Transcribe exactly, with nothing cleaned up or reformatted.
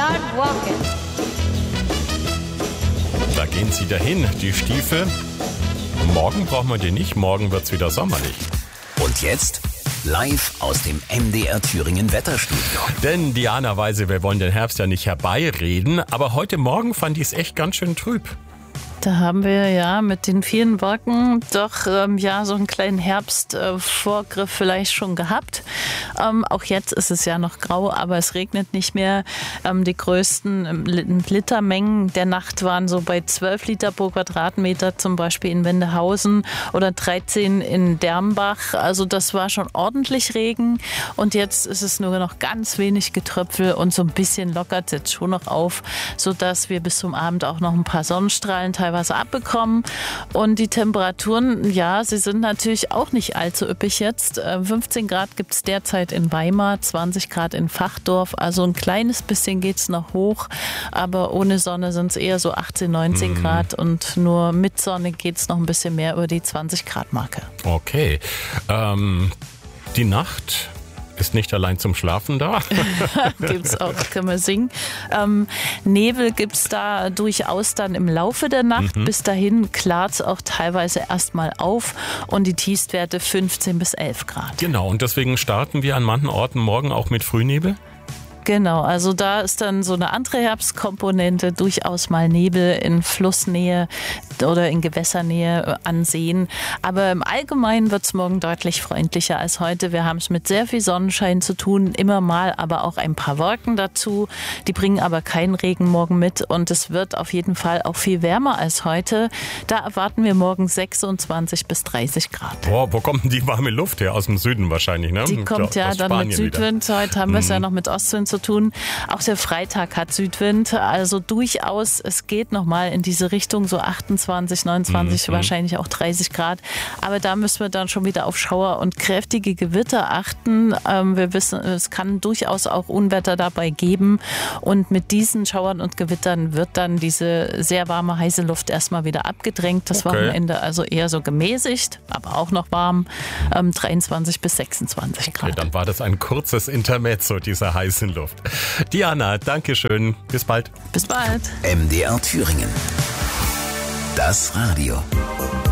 Start walking. Da gehen sie dahin, die Stiefel. Morgen brauchen wir die nicht, morgen wird's wieder sommerlich. Und jetzt live aus dem M D R Thüringen Wetterstudio. Denn Diana Weise, wir wollen den Herbst ja nicht herbeireden, aber heute Morgen fand ich es echt ganz schön trüb. Da haben wir ja mit den vielen Wolken doch ähm, ja so einen kleinen Herbstvorgriff äh, vielleicht schon gehabt. Ähm, auch jetzt ist es ja noch grau, aber es regnet nicht mehr. Ähm, die größten Litermengen der Nacht waren so bei zwölf Liter pro Quadratmeter, zum Beispiel in Wendehausen oder dreizehn in Dermbach. Also das war schon ordentlich Regen und jetzt ist es nur noch ganz wenig Getröpfel und so ein bisschen lockert es jetzt schon noch auf, sodass wir bis zum Abend auch noch ein paar Sonnenstrahlen teilweise abbekommen. Und die Temperaturen, ja, sie sind natürlich auch nicht allzu üppig jetzt. fünfzehn Grad gibt es derzeit in Weimar, zwanzig Grad in Fachdorf. Also ein kleines bisschen geht es noch hoch, aber ohne Sonne sind es eher so achtzehn, neunzehn Mhm. Grad und nur mit Sonne geht es noch ein bisschen mehr über die zwanzig Grad Marke. Okay, ähm, die Nacht ist nicht allein zum Schlafen da. Gibt's auch, können wir singen. Ähm, Nebel gibt's da durchaus dann im Laufe der Nacht. Mhm. Bis dahin klart's auch teilweise erstmal auf und die Tiefstwerte fünfzehn bis elf Grad. Genau, und deswegen starten wir an manchen Orten morgen auch mit Frühnebel. Genau, also da ist dann so eine andere Herbstkomponente, durchaus mal Nebel in Flussnähe oder in Gewässernähe ansehen. Aber im Allgemeinen wird es morgen deutlich freundlicher als heute. Wir haben es mit sehr viel Sonnenschein zu tun, immer mal aber auch ein paar Wolken dazu. Die bringen aber keinen Regen morgen mit und es wird auf jeden Fall auch viel wärmer als heute. Da erwarten wir morgen sechsundzwanzig bis dreißig Grad. Boah, wo kommt denn die warme Luft her? Aus dem Süden wahrscheinlich, ne? Die kommt ja Aus dann Spanien mit Südwind. wieder. Heute haben wir es Mhm. ja noch mit Ostwind zu tun. Auch der Freitag hat Südwind. Also durchaus, es geht nochmal in diese Richtung, so achtundzwanzig, neunundzwanzig, Mhm. wahrscheinlich auch dreißig Grad. Aber da müssen wir dann schon wieder auf Schauer und kräftige Gewitter achten. Ähm, wir wissen, es kann durchaus auch Unwetter dabei geben. Und mit diesen Schauern und Gewittern wird dann diese sehr warme, heiße Luft erstmal wieder abgedrängt. Das Okay. Wochenende also eher so gemäßigt, aber auch noch warm. Ähm, dreiundzwanzig bis sechsundzwanzig Grad. Okay, dann war das ein kurzes Intermezzo dieser heißen Luft. Diana, danke schön. Bis bald. Bis bald. M D R Thüringen. Das Radio.